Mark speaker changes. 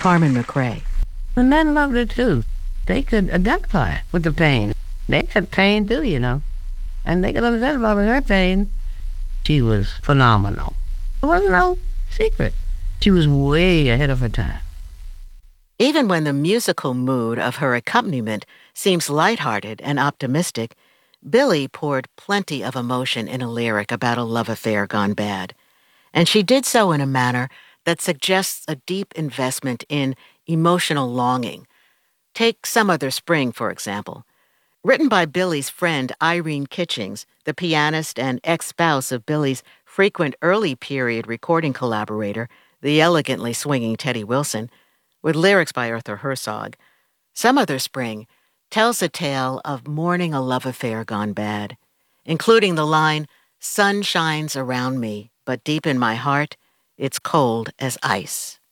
Speaker 1: Carmen McRae.
Speaker 2: The men loved it too. They could identify with the pain. They had pain too, and they could identify with her pain. She was phenomenal. It wasn't no secret. She was way ahead of her time.
Speaker 1: Even when the musical mood of her accompaniment seems lighthearted and optimistic, Billie poured plenty of emotion in a lyric about a love affair gone bad. And she did so in a manner that suggests a deep investment in emotional longing. Take Some Other Spring, for example. Written by Billie's friend Irene Kitchings, the pianist and ex-spouse of Billie's frequent early-period recording collaborator, the elegantly swinging Teddy Wilson, with lyrics by Arthur Herzog, Some Other Spring tells a tale of mourning a love affair gone bad, including the line, "Sun shines around me, but deep in my heart, it's cold as ice."